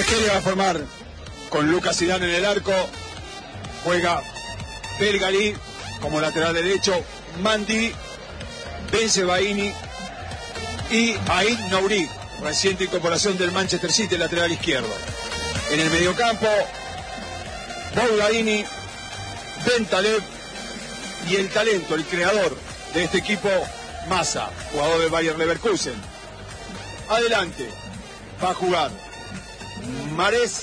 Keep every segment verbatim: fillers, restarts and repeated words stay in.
Argelia va a formar con Lucas Zidane en el arco. Juega Belgalí como lateral derecho, Mandi, Bensebaini y Aït Nouri, reciente incorporación del Manchester City, lateral izquierdo. En el mediocampo, Boulaini, Bentaleb y el talento, el creador de este equipo, Massa, jugador del Bayer Leverkusen. Adelante, va a jugar Mahrez,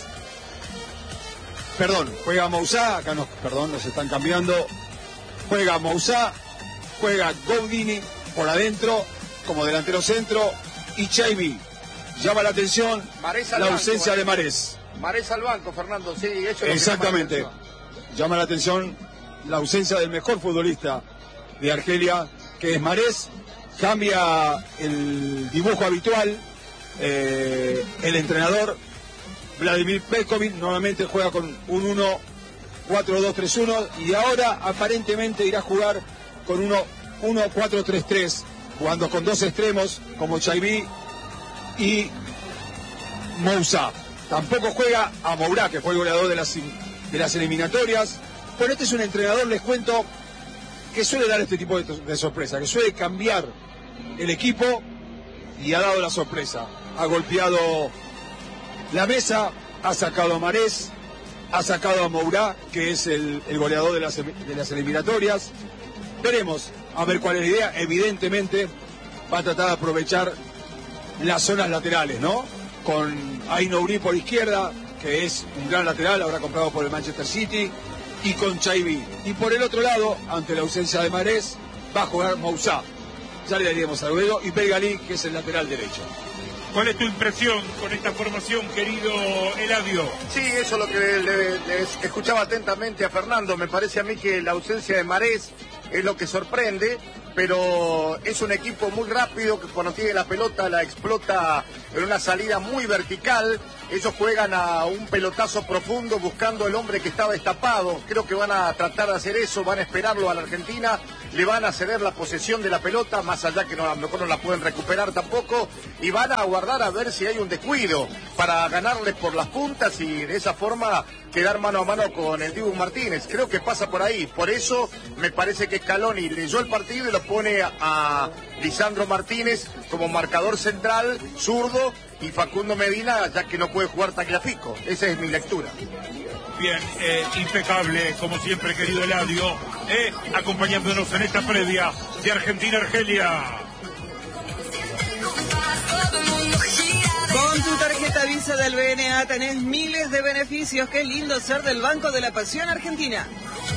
perdón, juega Moussa, acá nos, perdón, nos están cambiando, juega Moussa, juega Goudini por adentro, como delantero centro, y Chaibi. Llama la atención la banco, ausencia ¿eh? de Mahrez. Mahrez al banco, Fernando, sí, eso es lo Exactamente. Que llama la llama la atención la ausencia del mejor futbolista de Argelia, que es Mahrez. Cambia el dibujo habitual. Eh, el entrenador Vladimir Petkovic nuevamente juega con un uno cuatro dos tres uno y ahora aparentemente irá a jugar con uno uno cuatro tres tres, jugando con dos extremos como Chaibi y Moussa. Tampoco juega a Moura, que fue el goleador de las, de las eliminatorias. Bueno, este es un entrenador, les cuento, que suele dar este tipo de, de sorpresa, que suele cambiar el equipo y ha dado la sorpresa. Ha golpeado la mesa, ha sacado a Mahrez, ha sacado a Moura, que es el, el goleador de las, de las eliminatorias. Veremos a ver cuál es la idea. Evidentemente va a tratar de aprovechar las zonas laterales, ¿no? Con Aït Nouri por izquierda, que es un gran lateral, ahora comprado por el Manchester City, y con Chaibi. Y por el otro lado, ante la ausencia de Mahrez, va a jugar Moussa. Ya le daríamos al dedo, y Belgalí, que es el lateral derecho. ¿Cuál es tu impresión con esta formación, querido Eladio? Sí, eso es lo que le, le escuchaba atentamente a Fernando. Me parece a mí que la ausencia de Mahrez es lo que sorprende, pero es un equipo muy rápido que cuando tiene la pelota la explota en una salida muy vertical. Ellos juegan a un pelotazo profundo buscando el hombre que estaba destapado. Creo que van a tratar de hacer eso, van a esperarlo a la Argentina, le van a ceder la posesión de la pelota, más allá que no, a lo mejor no la pueden recuperar tampoco, y van a aguardar a ver si hay un descuido para ganarles por las puntas y de esa forma quedar mano a mano con el Dibu Martínez. Creo que pasa por ahí. Por eso me parece que Scaloni leyó el partido y lo pone a Lisandro Martínez como marcador central, zurdo, y Facundo Medina, ya que no puede jugar Tagliafico. Esa es mi lectura. Bien, eh, impecable, como siempre, querido Eladio, eh, acompañándonos en esta previa de Argentina-Argelia. Con tu tarjeta Visa del B N A tenés miles de beneficios. Qué lindo ser del Banco de la Pasión Argentina.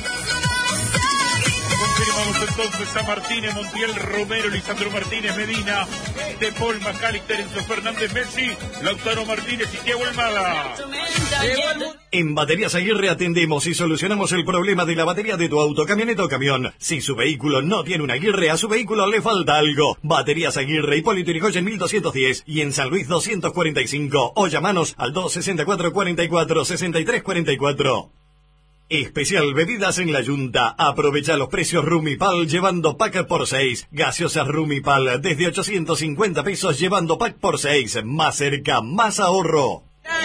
Confirmamos entonces a Martínez, Montiel, Romero, Lisandro Martínez, Medina, De Paul, Macalister, Enzo Fernández, Messi, Lautaro Martínez y Thiago Almada. En Baterías Aguirre atendemos y solucionamos el problema de la batería de tu auto, camioneta o camión. Si su vehículo no tiene una Aguirre, a su vehículo le falta algo. Baterías Aguirre, Hipólito Yrigoyen mil doscientos diez y en San Luis doscientos cuarenta y cinco. O llamanos al dos sesenta y cuatro, cuarenta y cuatro, sesenta y tres cuarenta y cuatro. Especial bebidas en la Yunta. Aprovecha los precios Rumipal llevando pack por seis. Gaseosas Rumipal desde ochocientos cincuenta pesos llevando pack por seis. Más cerca, más ahorro.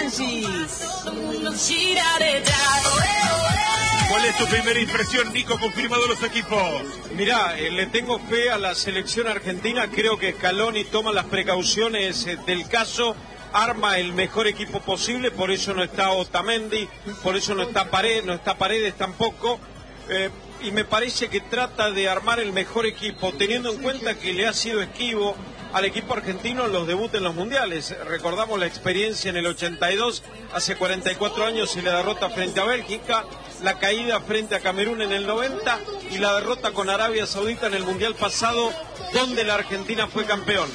¿Cuál es tu primera impresión, Nico, confirmado los equipos? Mirá, eh, le tengo fe a la selección argentina. Creo que Scaloni toma las precauciones eh, del caso. Arma el mejor equipo posible, por eso no está Otamendi, por eso no está Paredes, no está Paredes tampoco, eh, y me parece que trata de armar el mejor equipo, teniendo en cuenta que le ha sido esquivo al equipo argentino en los debuts en los mundiales. Recordamos la experiencia en el ochenta y dos, hace cuarenta y cuatro años, y la derrota frente a Bélgica, la caída frente a Camerún en el noventa y la derrota con Arabia Saudita en el mundial pasado, donde la Argentina fue campeón.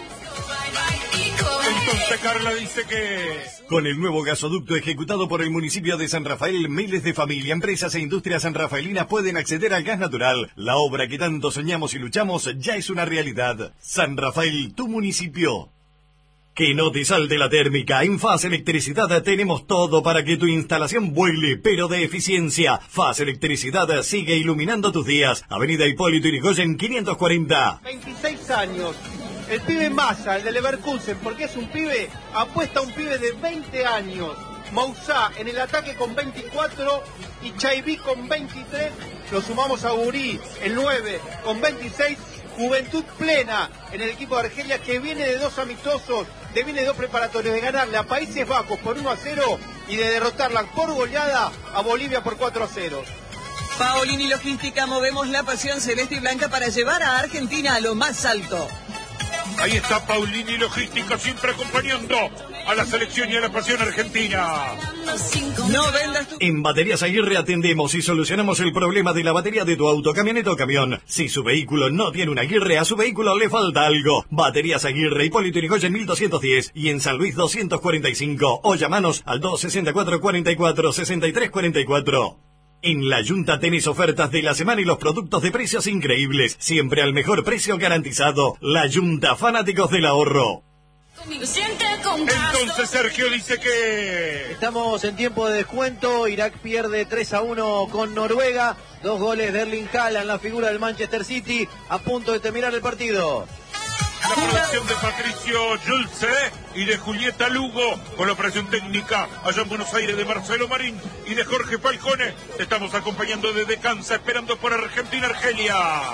Entonces Carla dice que... Con el nuevo gasoducto ejecutado por el municipio de San Rafael, miles de familias, empresas e industrias sanrafaelinas pueden acceder al gas natural. La obra que tanto soñamos y luchamos ya es una realidad. San Rafael, tu municipio. Que no te salte la térmica. En Faz Electricidad tenemos todo para que tu instalación vuele, pero de eficiencia. Faz Electricidad sigue iluminando tus días. Avenida Hipólito Yrigoyen quinientos cuarenta. veintiséis años. El pibe Massa, el de Leverkusen, porque es un pibe, apuesta a un pibe de veinte años. Moussa en el ataque con veinticuatro y Chaiví con veintitrés. Lo sumamos a Gurí, el nueve, con veintiséis. Juventud plena en el equipo de Argelia, que viene de dos amistosos, que viene de dos preparatorios, de ganarle a Países Bajos por uno a cero y de derrotarla por goleada a Bolivia por cuatro a cero. Paolini Logística, movemos la pasión celeste y blanca para llevar a Argentina a lo más alto. Ahí está Paolini Logística, siempre acompañando a la selección y a la pasión argentina. No vendas tu... En Baterías Aguirre atendemos y solucionamos el problema de la batería de tu auto, camioneta o camión. Si su vehículo no tiene una Aguirre, a su vehículo le falta algo. Baterías Aguirre, Hipólito Yrigoyen mil doscientos diez y en San Luis doscientos cuarenta y cinco. O llamanos al dos sesenta y cuatro, cuarenta y cuatro, sesenta y tres cuarenta y cuatro. En La Yunta tenés ofertas de la semana y los productos de precios increíbles. Siempre al mejor precio garantizado. La Yunta, fanáticos del ahorro. Entonces Sergio dice que... Estamos en tiempo de descuento. Irak pierde tres a uno con Noruega. Dos goles de Erling Haaland, la figura del Manchester City, a punto de terminar el partido. La producción de Patricio Julce y de Julieta Lugo, con la operación técnica allá en Buenos Aires de Marcelo Marín y de Jorge Falcone. Te estamos acompañando desde Kansas, esperando por Argentina-Argelia.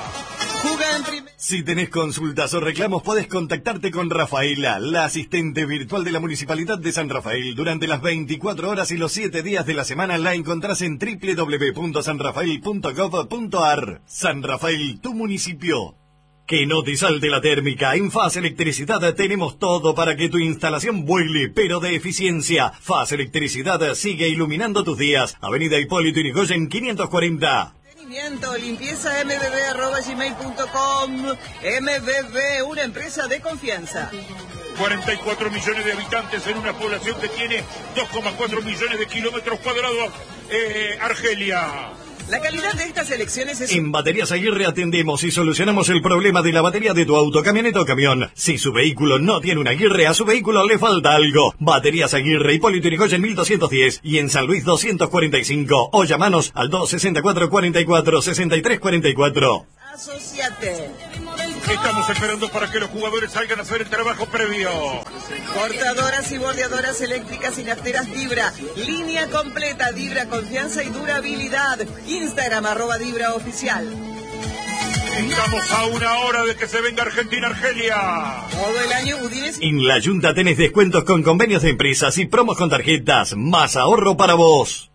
Si tenés consultas o reclamos, podés contactarte con Rafaela, la asistente virtual de la Municipalidad de San Rafael. Durante las veinticuatro horas y los siete días de la semana la encontrás en doble u doble u doble u punto san rafael punto gov punto ar. San Rafael, tu municipio. Que no te salte la térmica. En Faz Electricidad tenemos todo para que tu instalación vuele, pero de eficiencia. Faz Electricidad sigue iluminando tus días. Avenida Hipólito Yrigoyen quinientos cuarenta. Mantenimiento, limpieza m b b arroba gmail punto com. M B B, una empresa de confianza. cuarenta y cuatro millones de habitantes en una población que tiene dos coma cuatro millones de kilómetros cuadrados. Eh, Argelia. La calidad de estas elecciones es... En Baterías Aguirre atendemos y solucionamos el problema de la batería de tu auto, camioneta o camión. Si su vehículo no tiene una Aguirre, a su vehículo le falta algo. Baterías Aguirre, Hipólito Yrigoyen mil doscientos diez y en San Luis doscientos cuarenta y cinco. O llamanos al dos sesenta y cuatro, cuarenta y cuatro, sesenta y tres cuarenta y cuatro. Asociate. Estamos esperando para que los jugadores salgan a hacer el trabajo previo. Cortadoras y bordeadoras eléctricas y nafteras Dibra. Línea completa, Dibra, confianza y durabilidad. Instagram, arroba Dibra Oficial. Estamos a una hora de que se venga Argentina-Argelia. Todo el año Udines. En La Yunta tenés descuentos con convenios de empresas y promos con tarjetas. Más ahorro para vos.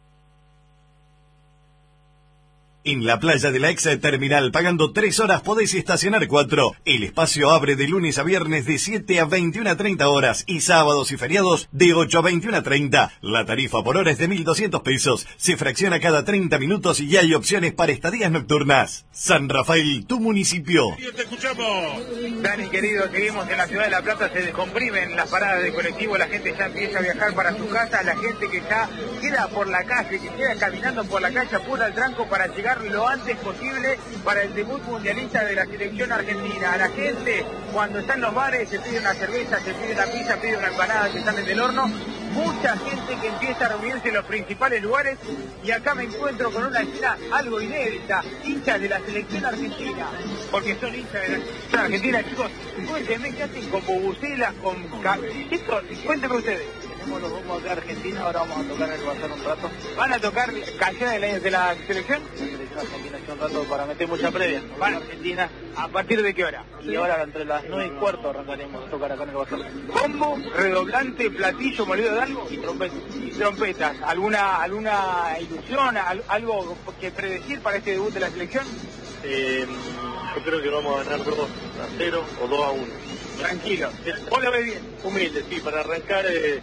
En la playa de la ex terminal, pagando tres horas, podés estacionar cuatro. El espacio abre de lunes a viernes de siete a veintiuna a treinta horas y sábados y feriados de ocho a veintiuna a treinta. La tarifa por hora es de mil doscientos pesos. Se fracciona cada treinta minutos y hay opciones para estadías nocturnas. San Rafael, tu municipio. Te escuchamos. Dani, querido, seguimos en la ciudad de La Plata, se descomprimen las paradas de colectivo, la gente ya empieza a viajar para su casa, la gente que ya queda por la calle, que queda caminando por la calle, apura el tranco para llegar lo antes posible para el debut mundialista de la selección argentina. A la gente, cuando está en los bares, se pide una cerveza, se pide una pizza, pide una empanada que están en el horno. Mucha gente que empieza a reunirse en los principales lugares y acá me encuentro con una escena algo inédita, hinchas de la selección argentina, porque son hinchas de la selección argentina. Chicos, cuéntenme qué hacen con bubucelas, con... Esto, cuéntenme ustedes. Tenemos los bombos de Argentina, ahora vamos a tocar el bazar un rato. ¿Van a tocar canciones de la, de la selección? La selección argentina hace un rato para meter mucha previa. ¿Van a Argentina? ¿A partir de qué hora? Y ahora entre las nueve y cuarto arrancaremos a tocar acá en el bazar. Bombo, redoblante, platillo, molido de algo y trompetas. Y trompetas. ¿Alguna, alguna ilusión, al, algo que predecir para este debut de la selección? Eh, yo creo que vamos a ganar dos a cero o dos a uno. Tranquilo. ¿Vos lo ves bien? Humilde, sí, para arrancar... Eh,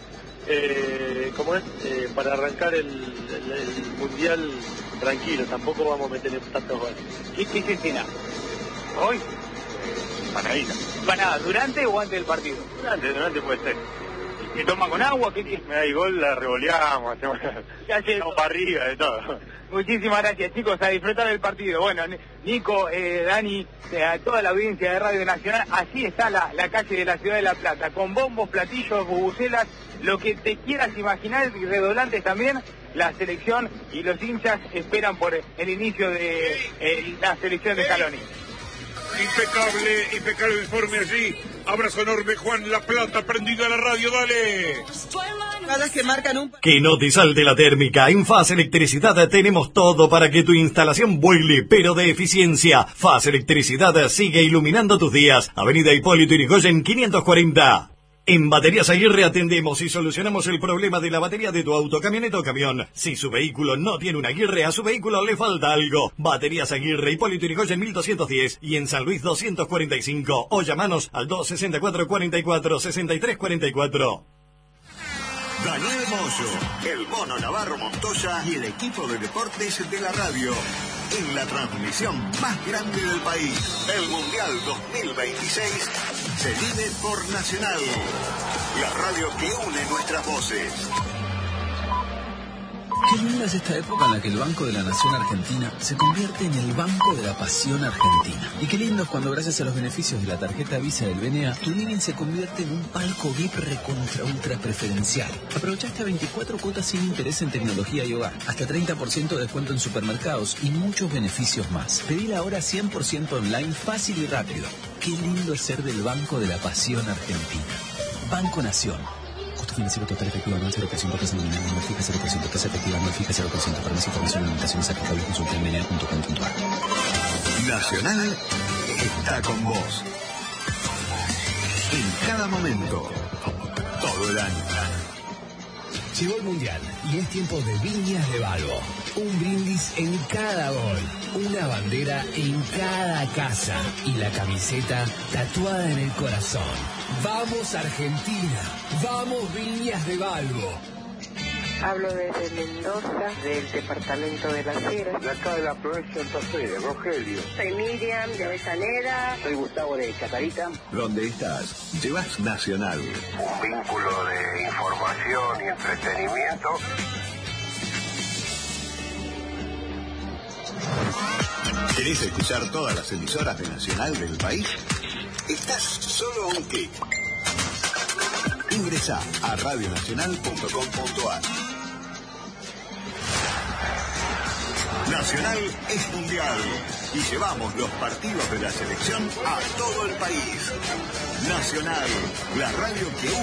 Eh, ¿cómo es? Eh, para arrancar el, el, el mundial tranquilo, tampoco vamos a meter tantos goles. ¿Qué, qué se cena? ¿Hoy? Panadita. ¿Panada durante o antes del partido? Durante, durante puede ser. ¿Se toma con agua? ¿Qué qué? Me da gol, la revoleamos, hacemos, hacemos para arriba, de todo. Muchísimas gracias, chicos, a disfrutar del partido. Bueno, Nico, eh, Dani, eh, a toda la audiencia de Radio Nacional, así está la, la calle de la ciudad de La Plata, con bombos, platillos, bubucelas, lo que te quieras imaginar, y redoblantes también. La selección y los hinchas esperan por el inicio de eh, la selección de Scaloni. Impecable, impecable informe allí Abrazo enorme, Juan La Plata, prendido a la radio, dale. Cada que marcan un... Que no te salte la térmica. En Faz Electricidad tenemos todo para que tu instalación vuele, pero de eficiencia. Faz Electricidad sigue iluminando tus días. Avenida Hipólito Yrigoyen quinientos cuarenta. En Baterías Aguirre atendemos y solucionamos el problema de la batería de tu auto, camioneta o camión. Si su vehículo no tiene una Aguirre, a su vehículo le falta algo. Baterías Aguirre, Hipólito Yrigoyen mil doscientos diez y en San Luis doscientos cuarenta y cinco. O llamanos al dos sesenta y cuatro, cuarenta y cuatro, sesenta y tres cuarenta y cuatro. Daniel Moyo, el Mono Navarro Montoya y el equipo de deportes de la radio. En la transmisión más grande del país, el Mundial dos mil veintiséis, se vive por Nacional, la radio que une nuestras voces. Qué linda es esta época en la que el Banco de la Nación Argentina se convierte en el Banco de la Pasión Argentina. Y qué lindo es cuando, gracias a los beneficios de la tarjeta Visa del B N A, tu living se convierte en un palco V I P recontra ultra preferencial. Aprovecha hasta veinticuatro cuotas sin interés en tecnología y hogar, hasta treinta por ciento de descuento en supermercados y muchos beneficios más. Pedila ahora cien por ciento online, fácil y rápido. Qué lindo es ser del Banco de la Pasión Argentina. Banco Nación. Costo financiero total efectivo anual cero por ciento, tasa nominal anual fija cero por ciento, tasa efectiva anual fija cero por ciento. Para más información y limitaciones aplicables consulta en b n a punto com punto a r. Nacional está con vos. En cada momento, todo el año. Llegó el Mundial y es tiempo de Viñas de Balbo. Un brindis en cada gol, una bandera en cada casa y la camiseta tatuada en el corazón. ¡Vamos Argentina! ¡Vamos Viñas de Balbo! Hablo desde Mendoza, del departamento de Las Heras. De acá de la provincia de Santa Fe, de Rogelio. Soy Miriam, de Avellaneda. Soy Gustavo, de Chacarita. Donde estás, llevas Nacional. Un vínculo de información y entretenimiento. ¿Querés escuchar todas las emisoras de Nacional del país? Estás solo a un clic. Ingresa a radio nacional punto com punto a r. Nacional es mundial y llevamos los partidos de la selección a todo el país. Nacional, la radio que